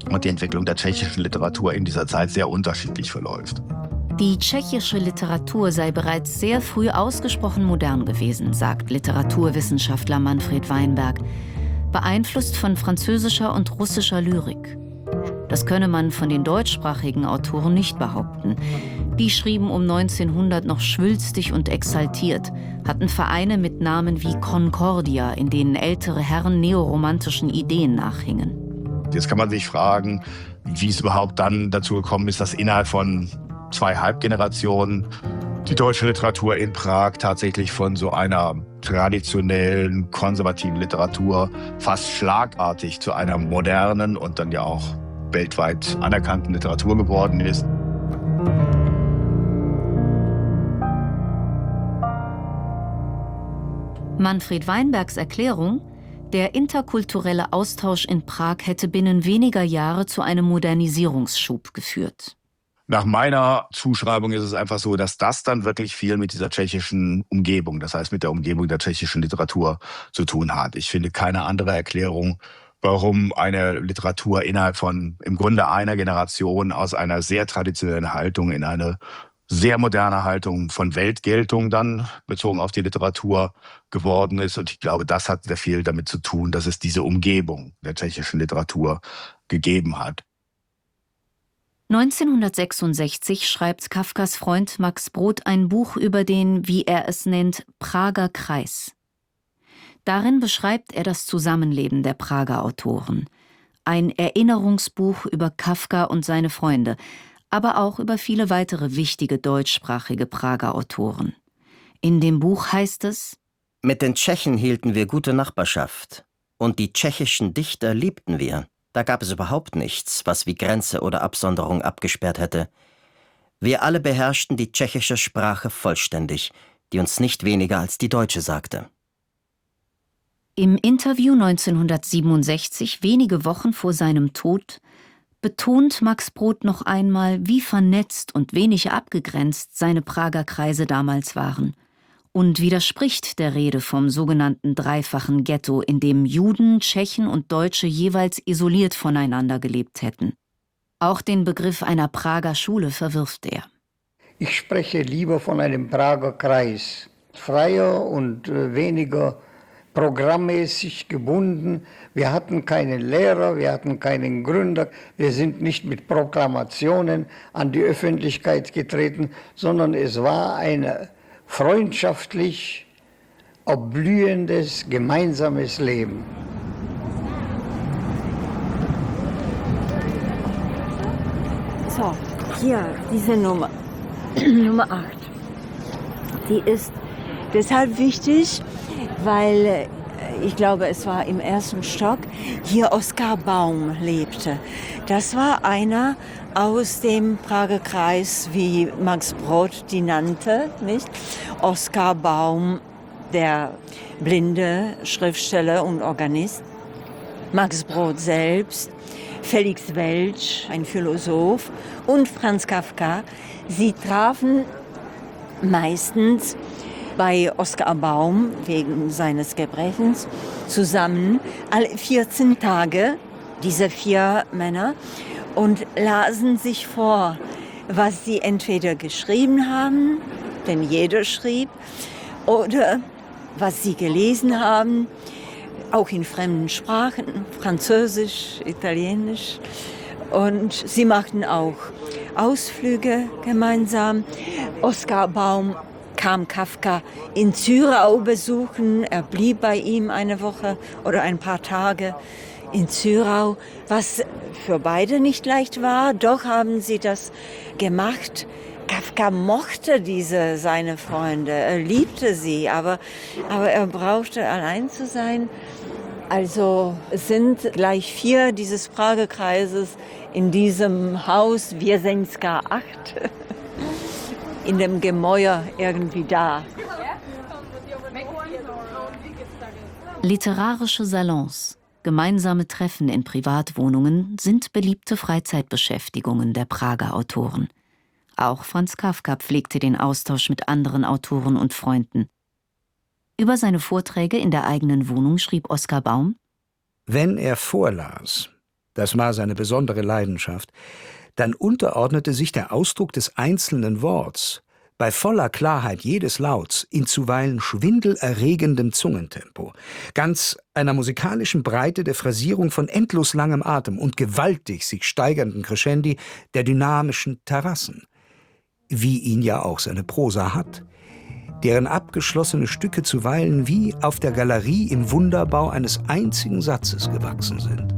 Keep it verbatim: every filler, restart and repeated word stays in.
und die Entwicklung der tschechischen Literatur in dieser Zeit sehr unterschiedlich verläuft. Die tschechische Literatur sei bereits sehr früh ausgesprochen modern gewesen, sagt Literaturwissenschaftler Manfred Weinberg, beeinflusst von französischer und russischer Lyrik. Das könne man von den deutschsprachigen Autoren nicht behaupten. Die schrieben um neunzehnhundert noch schwülstig und exaltiert, hatten Vereine mit Namen wie Concordia, in denen ältere Herren neoromantischen Ideen nachhingen. Jetzt kann man sich fragen, wie es überhaupt dann dazu gekommen ist, dass innerhalb von zwei Halbgenerationen die deutsche Literatur in Prag tatsächlich von so einer traditionellen, konservativen Literatur fast schlagartig zu einer modernen und dann ja auch weltweit anerkannten Literatur geworden ist. Manfred Weinbergs Erklärung: Der interkulturelle Austausch in Prag hätte binnen weniger Jahre zu einem Modernisierungsschub geführt. Nach meiner Zuschreibung ist es einfach so, dass das dann wirklich viel mit dieser tschechischen Umgebung, das heißt mit der Umgebung der tschechischen Literatur zu tun hat. Ich finde keine andere Erklärung, warum eine Literatur innerhalb von im Grunde einer Generation aus einer sehr traditionellen Haltung in eine sehr moderne Haltung von Weltgeltung dann bezogen auf die Literatur geworden ist. Und ich glaube, das hat sehr viel damit zu tun, dass es diese Umgebung der tschechischen Literatur gegeben hat. neunzehnhundertsechsundsechzig schreibt Kafkas Freund Max Brod ein Buch über den, wie er es nennt, Prager Kreis. Darin beschreibt er das Zusammenleben der Prager Autoren. Ein Erinnerungsbuch über Kafka und seine Freunde, aber auch über viele weitere wichtige deutschsprachige Prager Autoren. In dem Buch heißt es: Mit den Tschechen hielten wir gute Nachbarschaft. Und die tschechischen Dichter liebten wir. Da gab es überhaupt nichts, was wie Grenze oder Absonderung abgesperrt hätte. Wir alle beherrschten die tschechische Sprache vollständig, die uns nicht weniger als die deutsche sagte. Im Interview neunzehnhundertsiebenundsechzig, wenige Wochen vor seinem Tod, betont Max Brod noch einmal, wie vernetzt und wenig abgegrenzt seine Prager Kreise damals waren und widerspricht der Rede vom sogenannten dreifachen Ghetto, in dem Juden, Tschechen und Deutsche jeweils isoliert voneinander gelebt hätten. Auch den Begriff einer Prager Schule verwirft er. Ich spreche lieber von einem Prager Kreis, freier und äh, weniger programmmäßig gebunden. Wir hatten keinen Lehrer, wir hatten keinen Gründer, wir sind nicht mit Proklamationen an die Öffentlichkeit getreten, sondern es war ein freundschaftlich erblühendes, gemeinsames Leben. So, hier, diese Nummer, Nummer acht. Die ist deshalb wichtig, weil äh, ich glaube, es war im ersten Stock, hier Oskar Baum lebte. Das war einer aus dem Prager Kreis, wie Max Brod die nannte, nicht? Oskar Baum, der blinde Schriftsteller und Organist. Max Brod selbst, Felix Welsch, ein Philosoph, und Franz Kafka. Sie trafen meistens bei Oskar Baum wegen seines Gebrechens zusammen alle vierzehn Tage, diese vier Männer, und lasen sich vor, was sie entweder geschrieben haben, denn jeder schrieb, oder was sie gelesen haben, auch in fremden Sprachen, Französisch, Italienisch. Und sie machten auch Ausflüge gemeinsam. Oskar Baum kam Kafka in Zürau besuchen. Er blieb bei ihm eine Woche oder ein paar Tage in Zürau, was für beide nicht leicht war. Doch haben sie das gemacht. Kafka mochte diese, seine Freunde, er liebte sie, aber, aber er brauchte allein zu sein. Also es sind gleich vier dieses Prager Kreises in diesem Haus Wiesenska acht, in dem Gemäuer irgendwie da. Literarische Salons, gemeinsame Treffen in Privatwohnungen sind beliebte Freizeitbeschäftigungen der Prager Autoren. Auch Franz Kafka pflegte den Austausch mit anderen Autoren und Freunden. Über seine Vorträge in der eigenen Wohnung schrieb Oskar Baum: Wenn er vorlas, das war seine besondere Leidenschaft, dann unterordnete sich der Ausdruck des einzelnen Worts bei voller Klarheit jedes Lauts in zuweilen schwindelerregendem Zungentempo, ganz einer musikalischen Breite der Phrasierung von endlos langem Atem und gewaltig sich steigernden Crescendi der dynamischen Terrassen, wie ihn ja auch seine Prosa hat, deren abgeschlossene Stücke zuweilen wie auf der Galerie im Wunderbau eines einzigen Satzes gewachsen sind.